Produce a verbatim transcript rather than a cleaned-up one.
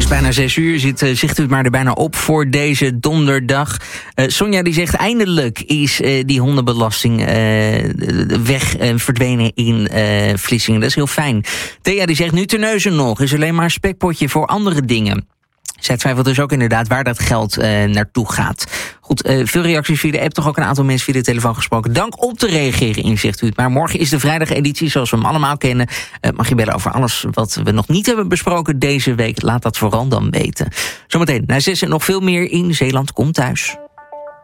is bijna zes uur, zit, uh, zicht u het maar er bijna op voor deze donderdag. Uh, Sonja die zegt, eindelijk is uh, die hondenbelasting uh, weg uh, verdwenen in uh, Vlissingen. Dat is heel fijn. Thea die zegt, nu Terneuzen nog, is alleen maar een spekpotje voor andere dingen. Zij twijfelt dus ook inderdaad waar dat geld uh, naartoe gaat. Goed, uh, veel reacties via de app, toch ook een aantal mensen via de telefoon gesproken. Dank om te reageren in Zegt U Het Maar. Morgen is de vrijdageditie zoals we hem allemaal kennen. Uh, mag je bellen over alles wat we nog niet hebben besproken deze week. Laat dat vooral dan weten. Zometeen na zes en nog veel meer in Zeeland Komt Thuis.